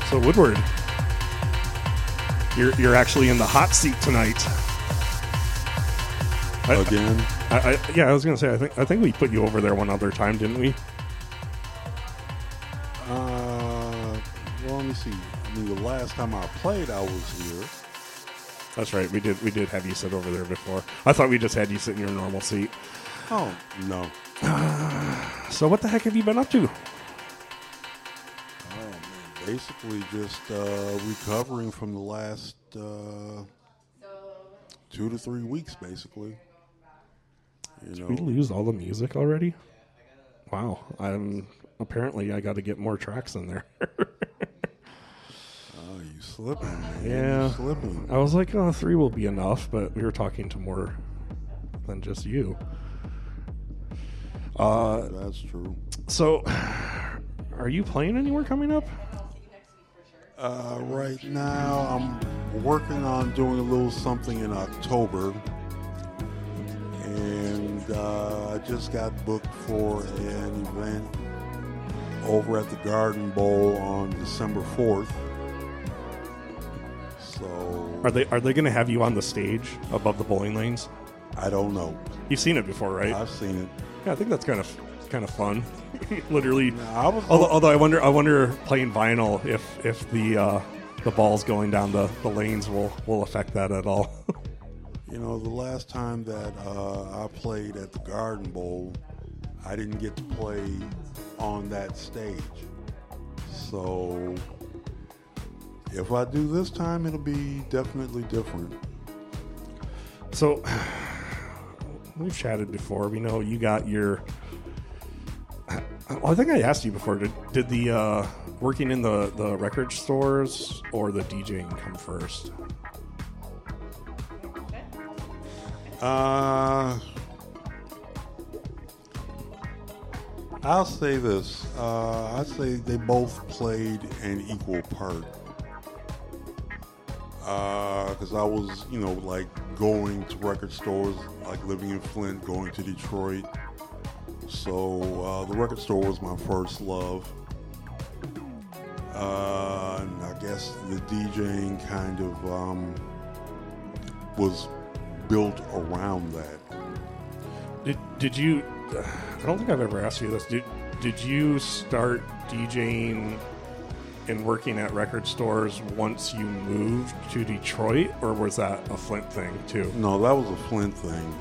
So Woodward, you're actually in the hot seat tonight. Again? I was gonna say I think we put you over there one other time, didn't we? Well, let me see. I mean, the last time I played, I was here. That's right. We did have you sit over there before. I thought we just had you sit in your normal seat. Oh no. So what the heck have you been up to? Basically, just recovering from the last 2 to 3 weeks, basically. Did we lose all the music already? Wow. Apparently I got to get more tracks in there. You slipping, man. Yeah. You slipping. I was like, 3 will be enough, but we were talking to more than just you. That's true. So, are you playing anywhere coming up? Right now, I'm working on doing a little something in October, and I just got booked for an event over at the Garden Bowl on December 4th. So, Are they going to have you on the stage above the bowling lanes? I don't know. You've seen it before, right? I've seen it. Yeah, I think that's kind of fun. Literally. No, although I wonder playing vinyl if the balls going down the lanes will affect that at all. You know, the last time that I played at the Garden Bowl, I didn't get to play on that stage. So if I do this time, it'll be definitely different. So we've chatted before. We know you got your. I think I asked you before. Did the working in the record stores or the DJing come first? I'll say this. I'd say they both played an equal part. Because I was, like going to record stores, like living in Flint, going to Detroit. So the record store was my first love. And I guess the DJing kind of was built around that. Did you? I don't think I've ever asked you this. Did you start DJing and working at record stores once you moved to Detroit, or was that a Flint thing too? No, that was a Flint thing.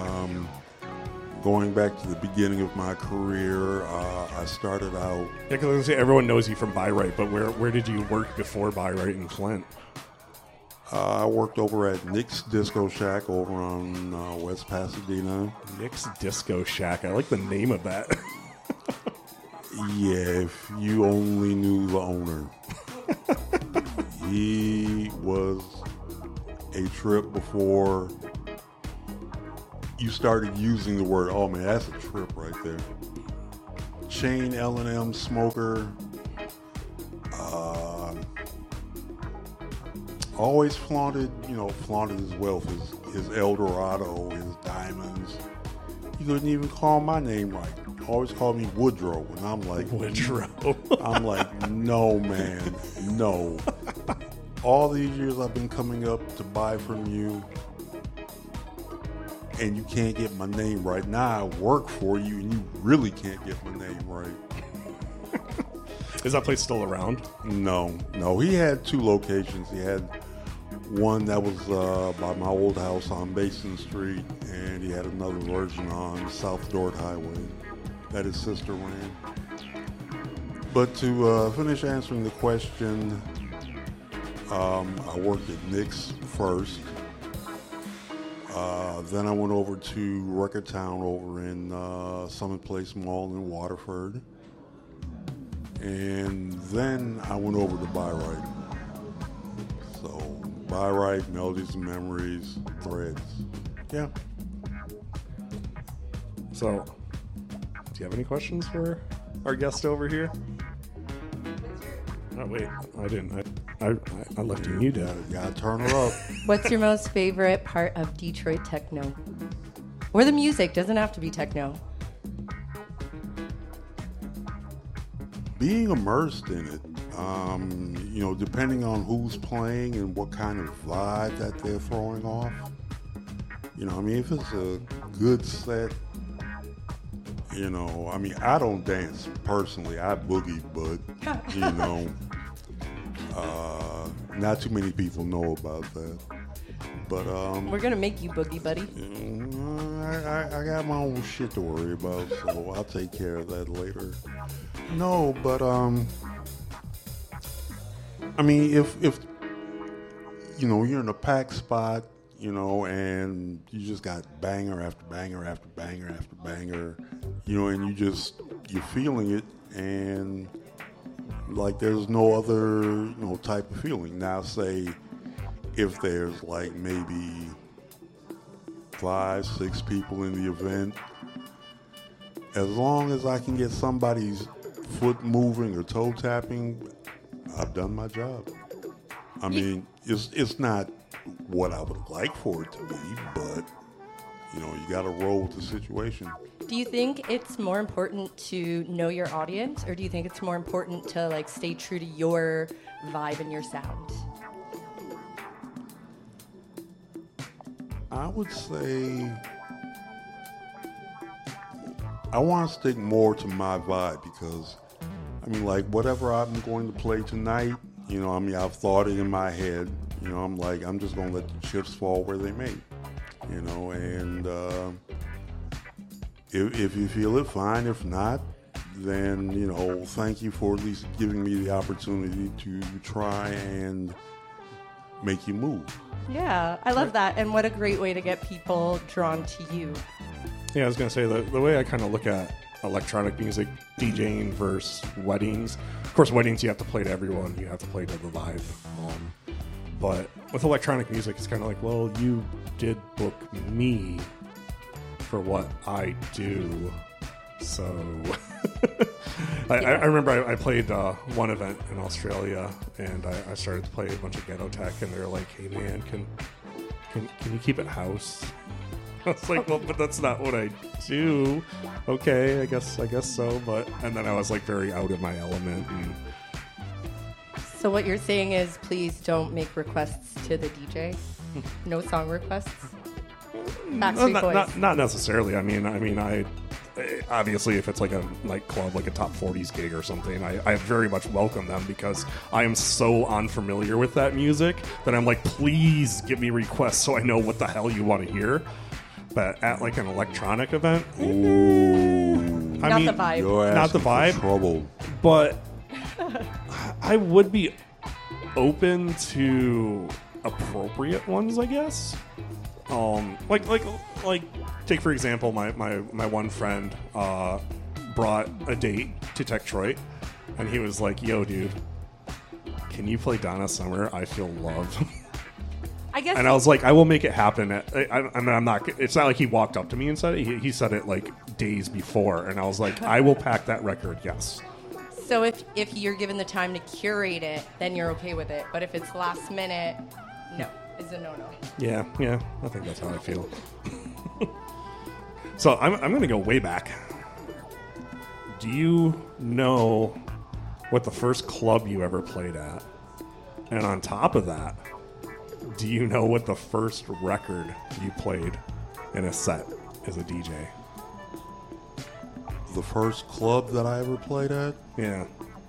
Going back to the beginning of my career, I started out. Yeah, because I was gonna say everyone knows you from By-Right, but where did you work before By-Right in Flint? I worked over at Nick's Disco Shack over on West Pasadena. Nick's Disco Shack. I like the name of that. Yeah, if you only knew the owner. He was a trip before you started using the word. Oh man, that's a trip right there. Chain L&M smoker. Always flaunted his wealth, his El Dorado, his diamonds. He couldn't even call my name right. Always called me Woodrow, and I'm like, Woodrow. I'm like, no, man, no. All these years I've been coming up to buy from you, and you can't get my name right. Now I work for you, and you really can't get my name right. Is that place still around? No. He had 2 locations. He had one that was by my old house on Basin Street, and he had another version on South Dort Highway that his sister ran. But to finish answering the question, I worked at Nick's first. Then I went over to Record Town over in Summit Place Mall in Waterford. And then I went over to By-Right. So By-Right, Melodies and Memories, Threads. Yeah. So, do you have any questions for our guest over here? Oh wait, I didn't. I left you down. Gotta turn her up. What's your most favorite part of Detroit techno? Or the music, doesn't have to be techno. Being immersed in it. Depending on who's playing and what kind of vibe that they're throwing off. If it's a good set, I don't dance personally. I boogie, but, not too many people know about that. But we're gonna make you boogie, buddy. I got my own shit to worry about, so I'll take care of that later. No, but if you're in a packed spot, and you just got banger after banger after banger after banger, and you're feeling it, and like there's no other type of feeling. Now, say if there's like maybe 5-6 people in the event, as long as I can get somebody's foot moving or toe tapping, I've done my job. It's not what I would like for it to be, but you got to roll with the situation. Do you think it's more important to know your audience, or do you think it's more important to like stay true to your vibe and your sound? I would say I want to stick more to my vibe because, whatever I'm going to play tonight, I've thought it in my head. I'm just going to let the chips fall where they may, and if you feel it, fine. If not, then, thank you for at least giving me the opportunity to try and make you move. Yeah, I love that. And what a great way to get people drawn to you. Yeah, I was going to say, the way I kind of look at electronic music, DJing versus weddings. Of course, weddings, you have to play to everyone. You have to play to the vibe. But with electronic music, it's kind of like, well, you did book me for what I do. So I remember I played one event in Australia, and I started to play a bunch of ghetto tech, and they're like, hey, man, can you keep it house? I was like, well, but that's not what I do. Okay, I guess so. And then I was like very out of my element. And so what you're saying is, please don't make requests to the DJ. No song requests. Backstreet Boys. Not necessarily. I obviously, if it's like a nightclub, like a top 40s gig or something, I very much welcome them because I am so unfamiliar with that music that I'm like, please give me requests so I know what the hell you want to hear. But at like an electronic event, not the vibe. You're not the vibe. Trouble. But I would be open to appropriate ones, I guess. Like take for example, my one friend brought a date to Techtroit, and he was like, "Yo, dude, can you play Donna Summer? I Feel Love." I guess. And I was like, I will make it happen. I'm not. It's not like he walked up to me and said it. He said it like days before, and I was like, I will pack that record. Yes. So if you're given the time to curate it, then you're okay with it. But if it's last minute, no, it's a no-no. Yeah. I think that's how I feel. So I'm going to go way back. Do you know what the first club you ever played at? And on top of that, do you know what the first record you played in a set as a DJ? The first club that I ever played at? Yeah.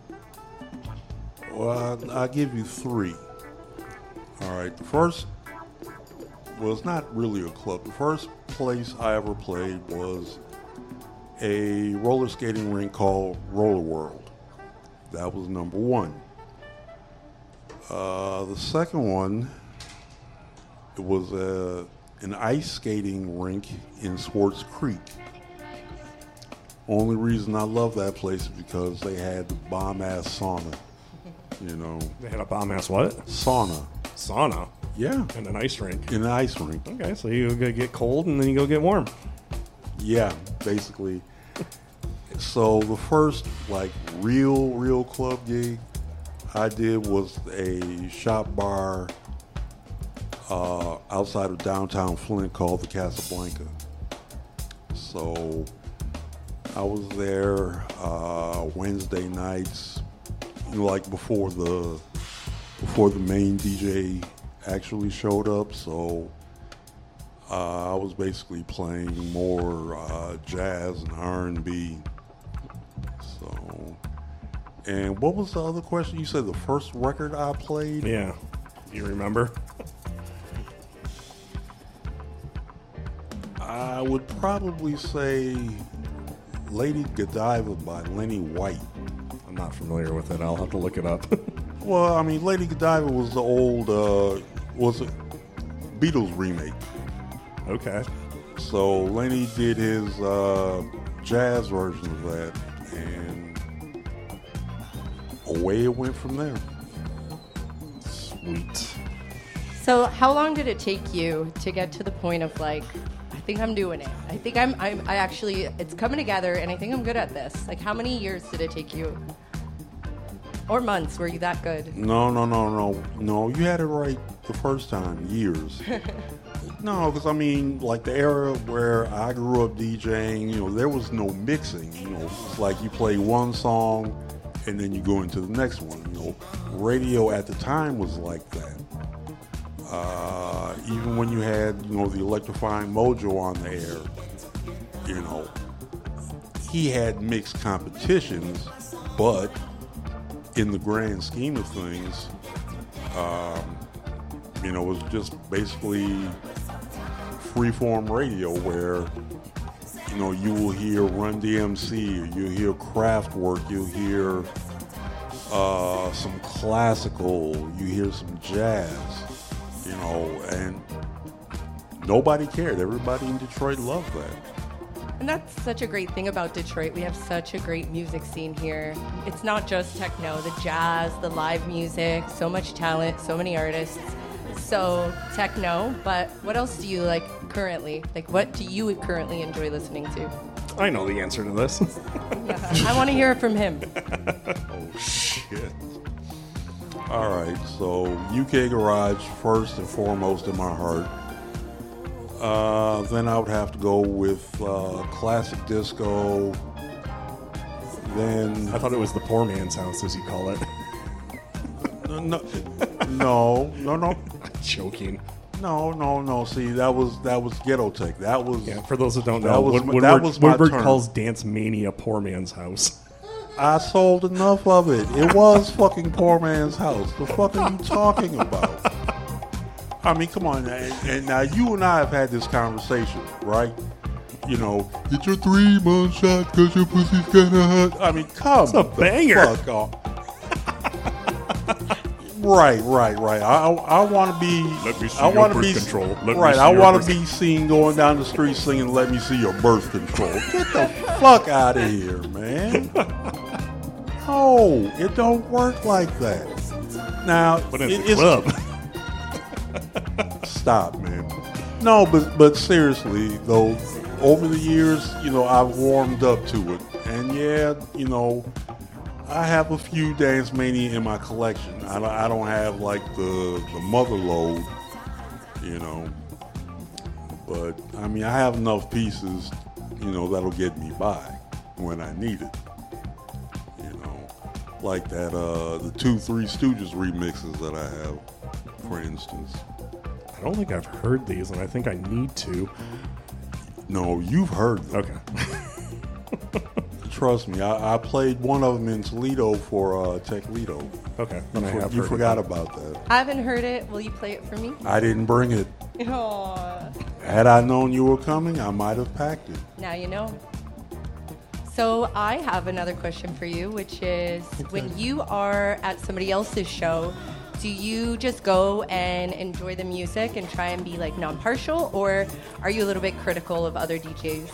Well, I'll give you 3. All right. The first was not really a club. The first place I ever played was a roller skating rink called Roller World. That was number 1. The second one, it was an ice skating rink in Swartz Creek. Only reason I love that place is because they had the bomb-ass sauna, They had a bomb-ass what? Sauna. Yeah. And an ice rink. In an ice rink. Okay, so you go get cold and then you go get warm. Yeah, basically. So the first, real club gig I did was a shop bar outside of downtown Flint called the Casablanca. So I was there Wednesday nights, like before the main DJ actually showed up. So I was basically playing more jazz and R&B. So, and what was the other question? You said the first record I played? Yeah. You remember? I would probably say Lady Godiva by Lenny White. I'm not familiar with it. I'll have to look it up. Well, I mean, Lady Godiva was the old, was a Beatles remake. Okay. So Lenny did his jazz version of that, and away it went from there. Sweet. So how long did it take you to get to the point of like, I think I'm doing it. I think I actually, it's coming together and I think I'm good at this. Like how many years did it take you? Or months? Were you that good? No. You had it right the first time. Years. No, because I mean, like the era where I grew up DJing, there was no mixing. It's like you play one song and then you go into the next one. Radio at the time was like that. Even when you had, the Electrifying Mojo on the air, he had mixed competitions, but in the grand scheme of things, it was just basically freeform radio where, you will hear Run DMC, or you'll hear Kraftwerk, you'll hear some classical, you hear some jazz, and nobody cared. Everybody in Detroit loved that. And that's such a great thing about Detroit. We have such a great music scene here. It's not just techno, the jazz, the live music, so much talent, so many artists. So techno, but what else do you like currently? Like what do you currently enjoy listening to? I know the answer to this. Yeah, I want to hear it from him. Oh, shit. All right, so UK Garage first and foremost in my heart. Then I would have to go with classic disco. Then I thought it was the poor man's house, as you call it. no. Joking. No. See, that was Ghetto Tech. That was For those that don't that know, was Woodward, my Woodward turn. calls Dance Mania poor man's house. I sold enough of it. It was fucking poor man's house. The fuck are you talking about? I mean, come on. And now you and I have had this conversation, right? Get your 3-month shot because your pussy's kind of hot. I mean, come It's a banger. Fuck off. Right. I want to be. Let me see I your want to birth be control. Let me right. see I your want birth to be seen going down the street singing "Let Me See Your Birth Control." Get the fuck out of here, man. No, it don't work like that. Now, But in the club. Stop, man. No, but seriously though, over the years, I've warmed up to it, and I have a few Dance Mania in my collection. I don't have like the mother load, but I mean I have enough pieces, that'll get me by when I need it. Like that the 2 Three Stooges remixes that I have, for instance. I don't think I've heard these, and I think I need to. No, you've heard them. Okay. Trust me, I played one of them in Toledo for Tech Lido. Okay. Then I have You heard forgot of about that. I haven't heard it. Will you play it for me? I didn't bring it. Aw. Had I known you were coming, I might have packed it. Now you know. So I have another question for you, which is when you are at somebody else's show, do you just go and enjoy the music and try and be like non-partial, or are you a little bit critical of other DJs?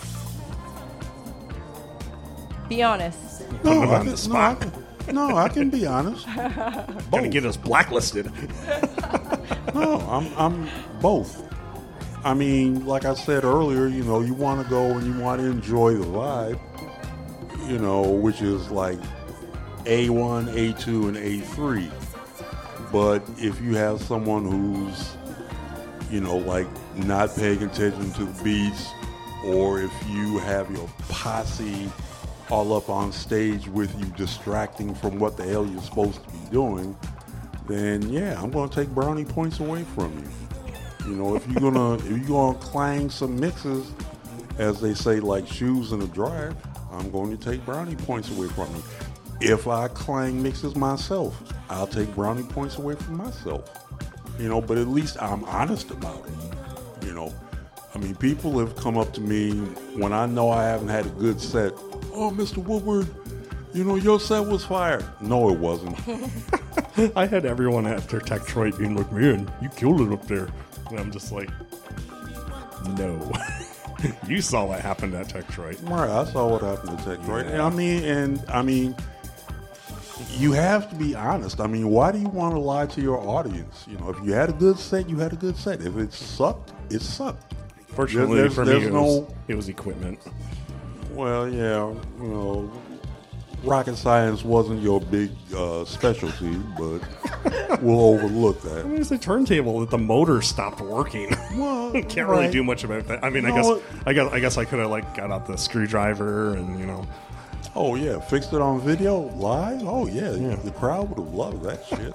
Be honest. Putting him on the spot. I can be honest. Gonna get us blacklisted. No, I'm both. I mean, like I said earlier, you want to go and you want to enjoy the vibe, which is like A1, A2, and A3. But if you have someone who's, like not paying attention to the beats, or if you have your posse all up on stage with you, distracting from what the hell you're supposed to be doing, then yeah, I'm going to take brownie points away from you. You know, if you're gonna clang some mixes, as they say, like shoes in a drive, I'm going to take brownie points away from you. If I clang mixes myself, I'll take brownie points away from myself. You know, but at least I'm honest about it. You know, I mean, people have come up to me when I know I haven't had a good set. Oh, Mr. Woodward, you know, your set was fire. No, it wasn't. I had everyone after Techtroid being like, man, you killed it up there. And I'm just like, no. You saw what happened at Techtroid. Right, I saw what happened to Techtroid. Yeah. I mean, you have to be honest. I mean, why do you want to lie to your audience? You know, if you had a good set, you had a good set. If it sucked, it sucked. Fortunately for me, it was equipment. Well, yeah, you know, rocket science wasn't your big specialty, but we'll overlook that. I mean, it's a turntable that the motor stopped working. Well, can't really do much about that. I mean, I guess I could have like got out the screwdriver and you know. Oh yeah, fixed it on video live. Oh yeah. The crowd would have loved that shit.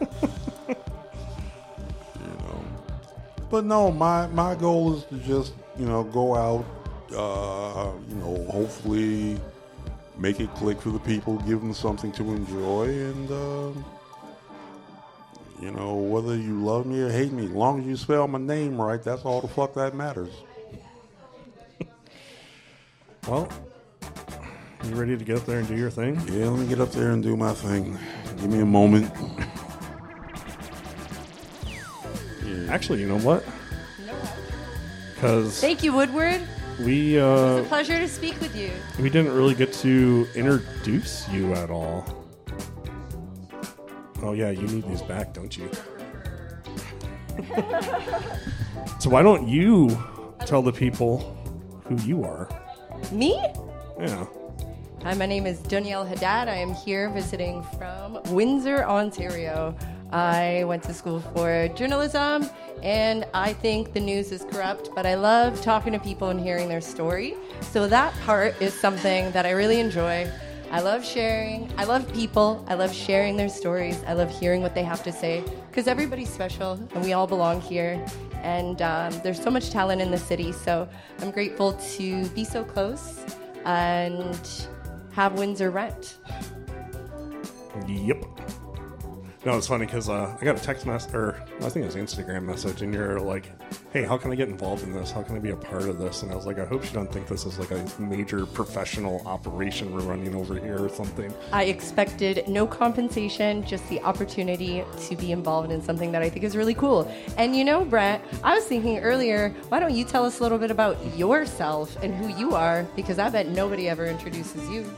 You know, but no, my goal is to just go out, hopefully make it click for the people, give them something to enjoy, and whether you love me or hate me, as long as you spell my name right, that's all the fuck that matters. Well, you ready to get up there and do your thing? Yeah, let me get up there and do my thing. Give me a moment. Yeah. Actually, you know what? Because thank you, Woodward. It was a pleasure to speak with you. We didn't really get to introduce you at all. Oh yeah, you need these back, don't you? So why don't you tell the people who you are? Me? Yeah. Hi, my name is Danielle Haddad. I am here visiting from Windsor, Ontario. I went to school for journalism, and I think the news is corrupt, but I love talking to people and hearing their story. So that part is something that I really enjoy. I love sharing. I love people. I love sharing their stories. I love hearing what they have to say, because everybody's special, and we all belong here. And there's so much talent in the city, so I'm grateful to be so close and have Windsor rent. Yep. No, it's funny because I got a text message, or I think it was an Instagram message, and you're like, hey, how can I get involved in this? How can I be a part of this? And I was like, I hope you don't think this is like a major professional operation we're running over here or something. I expected no compensation, just the opportunity to be involved in something that I think is really cool. And you know, Brett, I was thinking earlier, why don't you tell us a little bit about yourself and who you are? Because I bet nobody ever introduces you.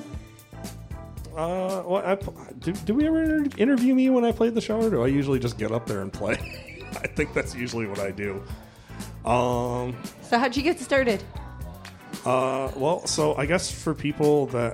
Do we ever interview me when I play the show, or do I usually just get up there and play? I think that's usually what I do. So how'd you get started? So I guess for people that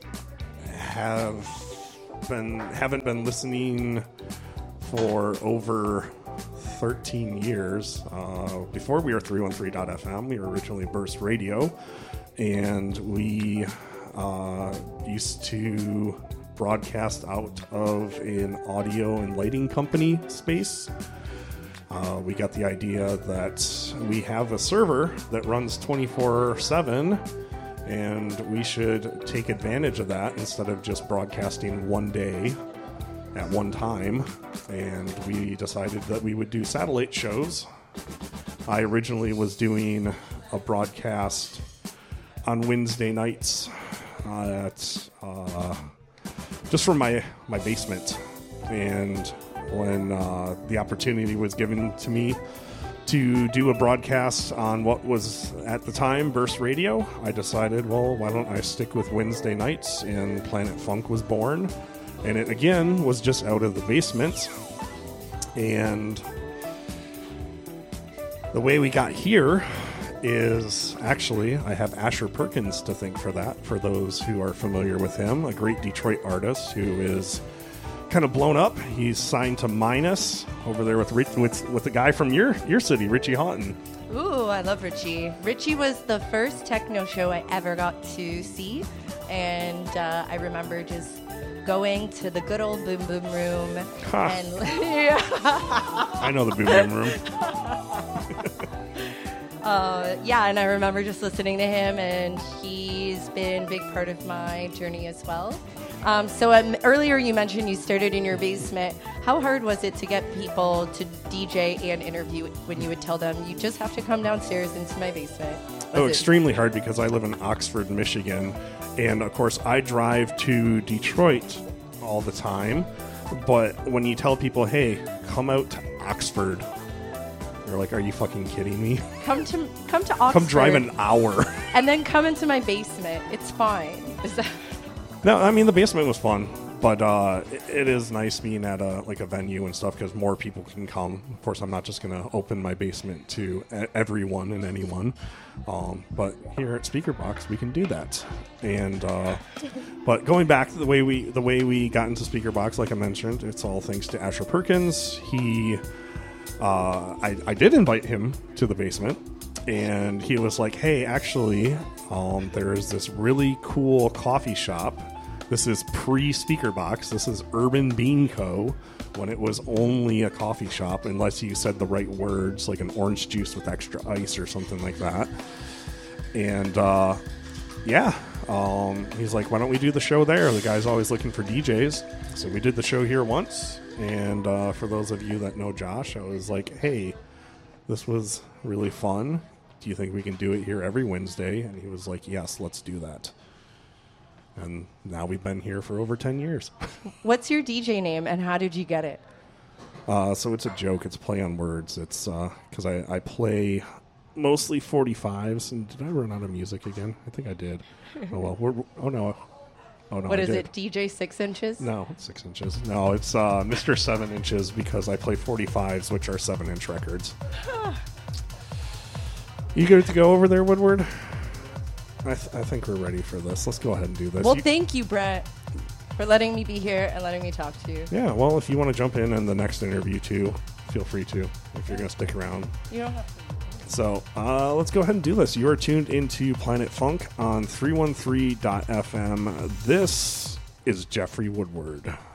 haven't been listening for over 13 years, before we were 313.fm, we were originally Burst Radio, and we used to broadcast out of an audio and lighting company space. We got the idea that we have a server that runs 24/7, and we should take advantage of that instead of just broadcasting one day at one time. And we decided that we would do satellite shows. I originally was doing a broadcast on Wednesday nights just from my basement, and when the opportunity was given to me to do a broadcast on what was at the time Burst Radio, I decided, well, why don't I stick with Wednesday nights, and Planet Funk was born. And it again was just out of the basement, and the way we got here is actually, I have Asher Perkins to thank for that, for those who are familiar with him, a great Detroit artist who is kind of blown up. He's signed to Minus over there with the guy from your city, Richie Houghton. Ooh, I love Richie. Richie was the first techno show I ever got to see. And I remember just going to the good old Boom Boom Room. Ha. And yeah. I know the Boom Boom Room. And I remember just listening to him, and he's been a big part of my journey as well. Earlier you mentioned you started in your basement. How hard was it to get people to DJ and interview when you would tell them, you just have to come downstairs into my basement? Extremely hard because I live in Oxford, Michigan. And, of course, I drive to Detroit all the time. But when you tell people, hey, come out to Oxford, they're like, are you fucking kidding me? Come to Oxford. Come drive an hour. And then come into my basement. It's fine. Is that... No, I mean, the basement was fun. But it is nice being at a venue and stuff because more people can come. Of course, I'm not just going to open my basement to everyone and anyone. But here at Speakerbox, we can do that. And but going back to the way we got into Speakerbox, like I mentioned, it's all thanks to Asher Perkins. I did invite him to the basement, and he was like, "Hey, actually, there is this really cool coffee shop." This is pre-Speakerbox. This is Urban Bean Co. when it was only a coffee shop, unless you said the right words, like an orange juice with extra ice or something like that. And he's like, why don't we do the show there? The guy's always looking for DJs. So we did the show here once. And for those of you that know Josh, I was like, hey, this was really fun. Do you think we can do it here every Wednesday? And he was like, yes, let's do that. And now we've been here for over 10 years. What's your DJ name, and how did you get it? So it's a joke. It's a play on words. It's because I play mostly 45s. And did I run out of music again? I think I did. Oh, well. Oh, no, what is it, DJ 6 inches? No, it's 6 inches. No, it's Mr. 7 inches because I play 45s, which are 7-inch records. You good to go over there, Woodward? I think we're ready for this. Let's go ahead and do this. Well, thank you, Brett, for letting me be here and letting me talk to you. Yeah, well, if you want to jump in the next interview, too, feel free to, if you're going to stick around. You don't have to. So let's go ahead and do this. You are tuned into Planet Funk on 313.fm. This is Jeffrey Woodward.